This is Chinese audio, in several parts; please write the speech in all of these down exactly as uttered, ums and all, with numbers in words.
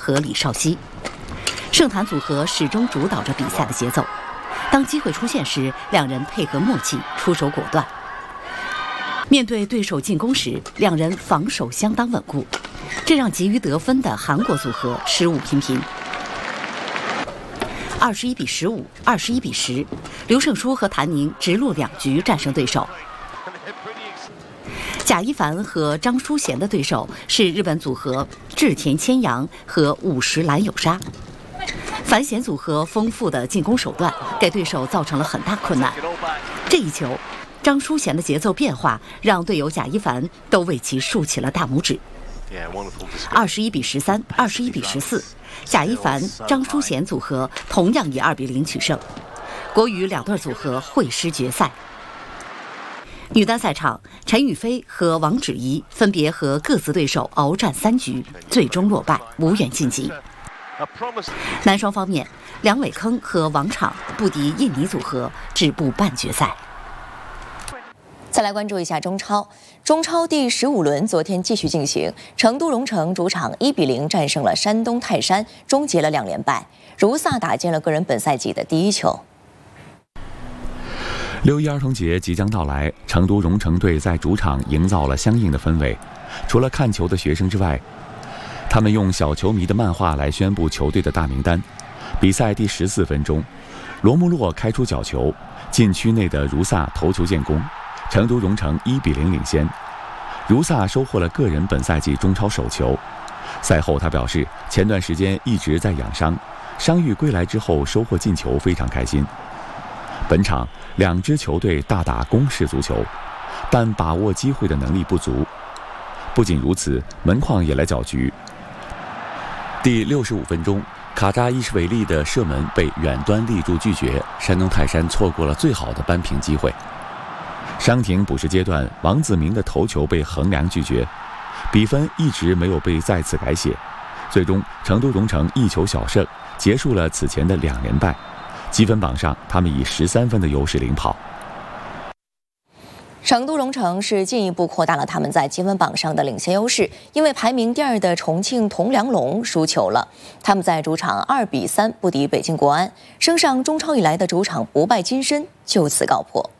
和李绍熙。盛谭组合始终主导着比赛的节奏，当机会出现时，两人配合默契，出手果断。面对对手进攻时，两人防守相当稳固，这让急于得分的韩国组合失误频频。二十一比十五，二十一比十，刘胜书和谭宁直落两局战胜对手。贾一凡和张淑贤的对手是日本组合志田千阳和五十岚有沙。樊贤组合丰富的进攻手段给对手造成了很大困难。这一球，张淑贤的节奏变化让队友贾一凡都为其竖起了大拇指。二十一比十三，二十一比十四，贾一凡、张淑贤组合同样以二比零取胜，国羽两对组合会师决赛。女单赛场，陈雨菲和王芷怡分别和各自对手鏖战三局，最终落败，无缘晋级。男双方面，梁伟铿和王昶不敌印尼组合，止步半决赛。 再来关注一下中超，中超第十五轮昨天继续进行，成都蓉城主场一比零战胜了山东泰山，终结了两连败。如萨打进了个人本赛季的第一球。 六一儿童节即将到来，成都蓉城队在主场营造了相应的氛围。除了看球的学生之外，他们用小球迷的漫画来宣布球队的大名单。比赛第十四分钟，罗穆洛开出角球，禁区内的如萨头球建功，成都蓉城一比零领先。如萨收获了个人本赛季中超首球。赛后他表示，前段时间一直在养伤，伤愈归来之后收获进球非常开心。本场两支球队大打攻势足球，但把握机会的能力不足。不仅如此，门框也来搅局。第六十五分钟，卡扎伊什维利的射门被远端立柱拒绝，山东泰山错过了最好的扳平机会。伤停补时阶段，王子明的头球被横梁拒绝，比分一直没有被再次改写。最终，成都蓉城一球小胜，结束了此前的两连败。积分榜上，他们以十三分的优势领跑。 成都蓉城是进一步扩大了他们在积分榜上的领先优势，因为排名第二的重庆铜梁龙输球了，他们在主场二比三不敌北京国安，升上中超以来的主场不败金身就此告破。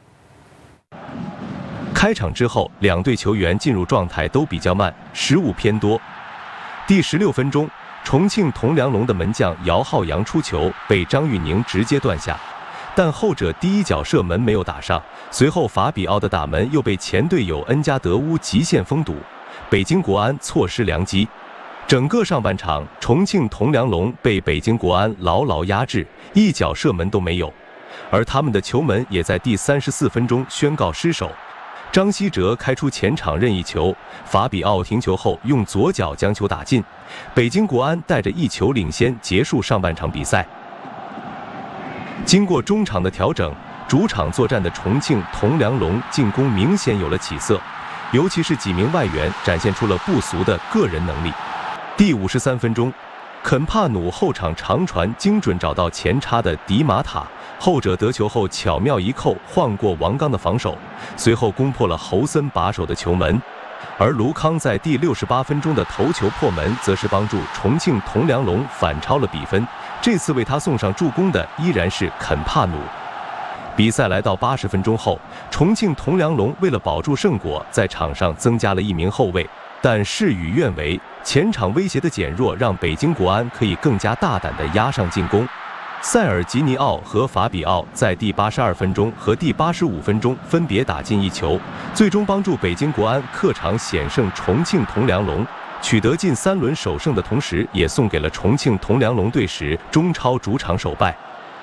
开场之后，两队球员进入状态都比较慢，失误偏多。第十六分钟，重庆铜梁龙的门将姚浩洋出球被张玉宁直接断下，但后者第一脚射门没有打上，随后法比奥的打门又被前队友恩加德乌极限封堵，北京国安错失良机。整个上半场，重庆铜梁龙被北京国安牢牢压制，一脚射门都没有，而他们的球门也在第三十四分钟宣告失守。张稀哲开出前场任意球，法比奥停球后用左脚将球打进，北京国安带着一球领先结束上半场比赛。经过中场的调整，主场作战的重庆铜梁龙进攻明显有了起色，尤其是几名外援展现出了不俗的个人能力。第五十三分钟，肯帕努后场长传精准找到前插的迪马塔，后者得球后巧妙一扣，晃过王刚的防守，随后攻破了侯森把守的球门。而卢康在第六十八分钟的头球破门，则是帮助重庆铜梁龙反超了比分。这次为他送上助攻的依然是肯帕努。比赛来到八十分钟后，重庆铜梁龙为了保住胜果，在场上增加了一名后卫，但事与愿违，前场威胁的减弱让北京国安可以更加大胆地压上进攻。塞尔吉尼奥和法比奥在第八十二分钟和第八十五分钟分别打进一球，最终帮助北京国安客场险胜重庆铜梁龙，取得近三轮首胜的同时，也送给了重庆铜梁龙队史中超主场首败。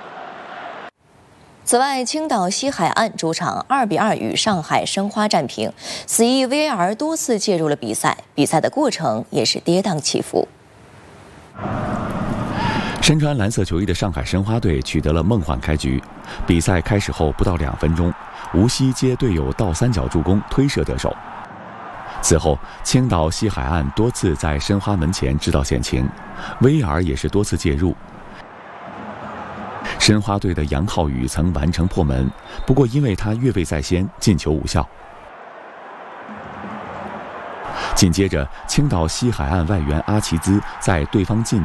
此外，青岛西海岸主场二比二与上海申花战平，此役 V A R 多次介入了比赛，比赛的过程也是跌宕起伏。 身穿蓝色球衣的上海申花队取得了梦幻开局。比赛开始后不到两分钟，吴曦接队友倒三角助攻推射得手。此后，青岛西海岸多次在申花门前制造险情 ，V A R 也是多次介入。申花队的杨浩宇曾完成破门，不过因为他越位在先，进球无效。紧接着，青岛西海岸外援阿齐兹在对方禁